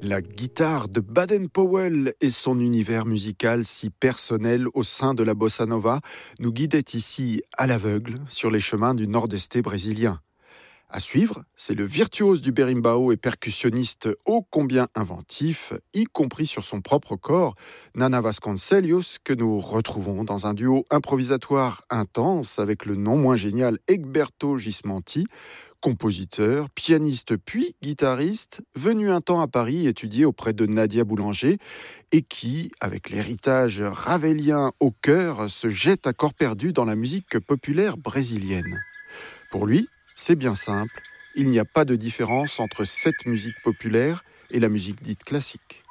La guitare de Baden-Powell et son univers musical si personnel au sein de la bossa nova nous guidaient ici à l'aveugle sur les chemins du nord-est brésilien. À suivre, c'est le virtuose du berimbau et percussionniste ô combien inventif, y compris sur son propre corps, Nana Vasconcelos, que nous retrouvons dans un duo improvisatoire intense avec le non moins génial Egberto Gismonti, compositeur, pianiste puis guitariste, venu un temps à Paris étudier auprès de Nadia Boulanger et qui, avec l'héritage ravelien au cœur, se jette à corps perdu dans la musique populaire brésilienne. Pour lui, c'est bien simple, il n'y a pas de différence entre cette musique populaire et la musique dite classique.